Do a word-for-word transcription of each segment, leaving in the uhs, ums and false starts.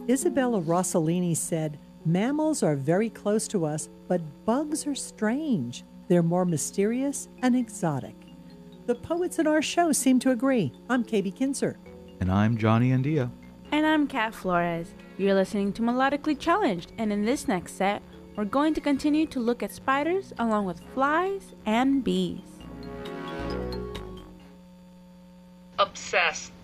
Isabella Rossellini said, "Mammals are very close to us, but bugs are strange. They're more mysterious and exotic." The poets in our show seem to agree. I'm K B Kinzer. And I'm Johnny Andia. And I'm Kat Flores. You're listening to Melodically Challenged, and in this next set, we're going to continue to look at spiders along with flies and bees. Obsessed.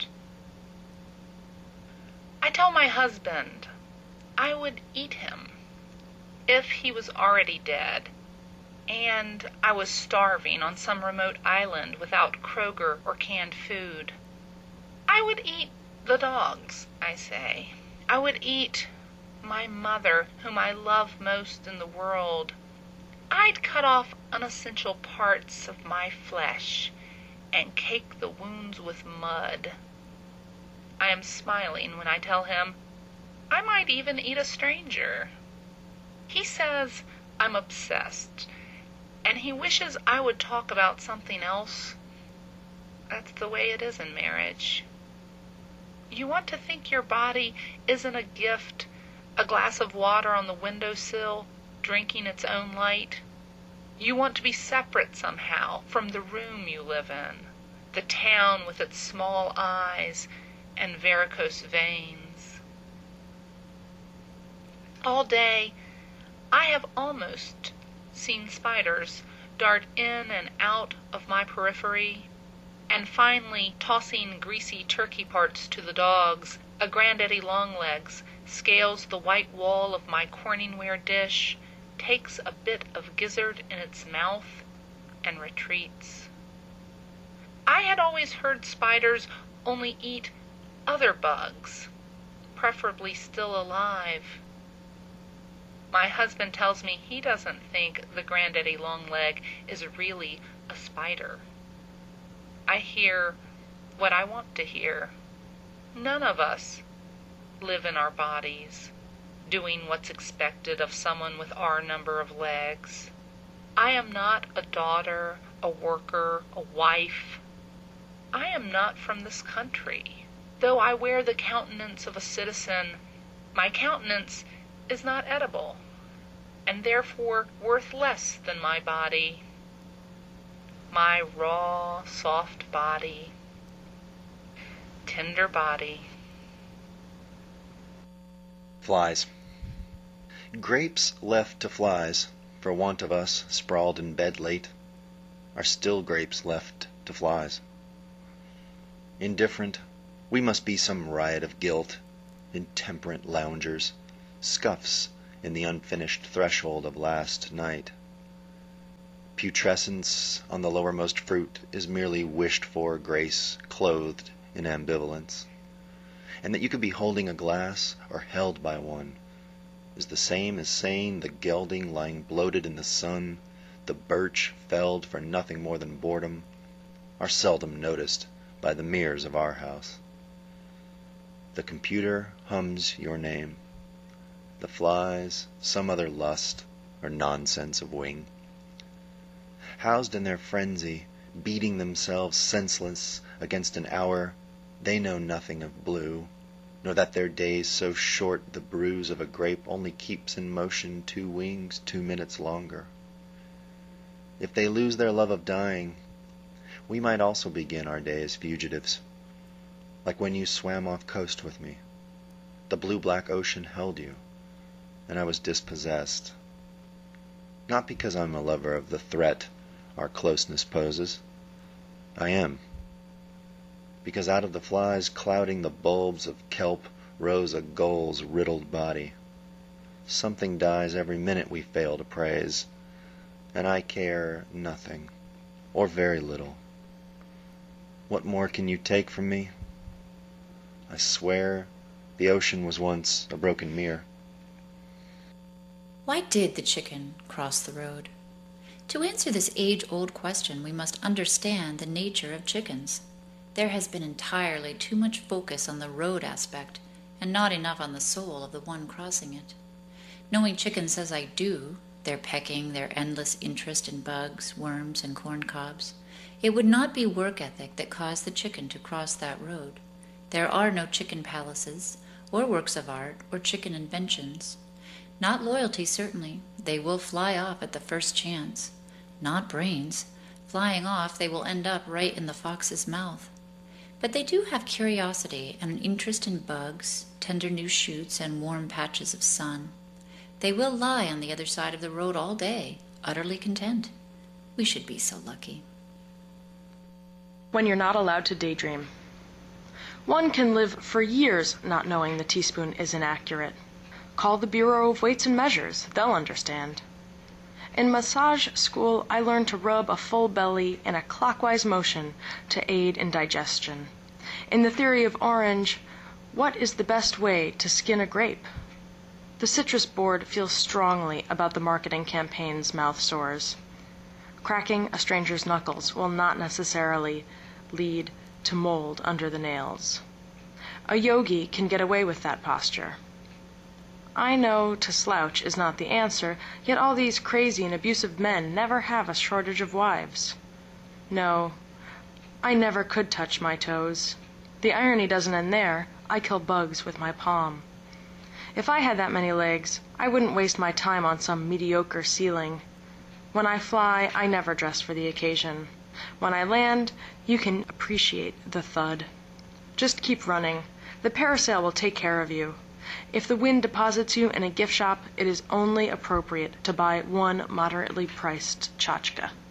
I tell my husband I would eat him if he was already dead and I was starving on some remote island without Kroger or canned food. I would eat the dogs, I say. I would eat my mother, whom I love most in the world. I'd cut off unessential parts of my flesh and cake the wounds with mud. I am smiling when I tell him I might even eat a stranger. He says I'm obsessed, and he wishes I would talk about something else. That's the way it is in marriage. You want to think your body isn't a gift, a glass of water on the windowsill, drinking its own light. You want to be separate somehow from the room you live in, the town with its small eyes and varicose veins. All day, I have almost seen spiders dart in and out of my periphery, and finally tossing greasy turkey parts to the dogs, a granddaddy longlegs scales the white wall of my Corningware dish, takes a bit of gizzard in its mouth, and retreats. I had always heard spiders only eat other bugs, preferably still alive. My husband tells me he doesn't think the granddaddy longleg is really a spider. I hear what I want to hear. None of us live in our bodies, doing what's expected of someone with our number of legs. I am not a daughter, a worker, a wife. I am not from this country. Though I wear the countenance of a citizen, my countenance is not edible, and therefore worth less than my body. My raw, soft body, tender body. Flies. Grapes left to flies, for want of us, sprawled in bed late, are still grapes left to flies. Indifferent, we must be some riot of guilt, intemperate loungers, scuffs in the unfinished threshold of last night. Putrescence on the lowermost fruit is merely wished-for grace clothed in ambivalence, and that you could be holding a glass or held by one is the same as saying the gelding lying bloated in the sun, the birch felled for nothing more than boredom, are seldom noticed by the mirrors of our house. The computer hums your name. The flies, some other lust or nonsense of wing. Housed in their frenzy, beating themselves senseless against an hour, they know nothing of blue, nor that their days so short the bruise of a grape only keeps in motion two wings two minutes longer. If they lose their love of dying, we might also begin our day as fugitives, like when you swam off coast with me. The blue-black ocean held you, and I was dispossessed. Not because I'm a lover of the threat our closeness poses. I am. Because out of the flies clouding the bulbs of kelp rose a gull's riddled body. Something dies every minute we fail to praise, and I care nothing, or very little. What more can you take from me? I swear the ocean was once a broken mirror. Why did the chicken cross the road? To answer this age-old question, we must understand the nature of chickens. There has been entirely too much focus on the road aspect, and not enough on the soul of the one crossing it. Knowing chickens as I do, their pecking, their endless interest in bugs, worms, and corn cobs, it would not be work ethic that caused the chicken to cross that road. There are no chicken palaces or works of art, or chicken inventions. Not loyalty, certainly. They will fly off at the first chance. Not brains. Flying off, they will end up right in the fox's mouth. But they do have curiosity and an interest in bugs, tender new shoots, and warm patches of sun. They will lie on the other side of the road all day, utterly content. We should be so lucky. When you're not allowed to daydream. One can live for years not knowing the teaspoon is inaccurate. Call the Bureau of Weights and Measures. They'll understand. In massage school, I learned to rub a full belly in a clockwise motion to aid in digestion. In the theory of orange, what is the best way to skin a grape? The Citrus Board feels strongly about the marketing campaign's mouth sores. Cracking a stranger's knuckles will not necessarily lead to mold under the nails. A yogi can get away with that posture. I know to slouch is not the answer, yet all these crazy and abusive men never have a shortage of wives. No, I never could touch my toes. The irony doesn't end there. I kill bugs with my palm. If I had that many legs, I wouldn't waste my time on some mediocre ceiling. When I fly, I never dress for the occasion. When I land, you can appreciate the thud. Just keep running. The parasail will take care of you. If the wind deposits you in a gift shop, it is only appropriate to buy one moderately priced tchotchke.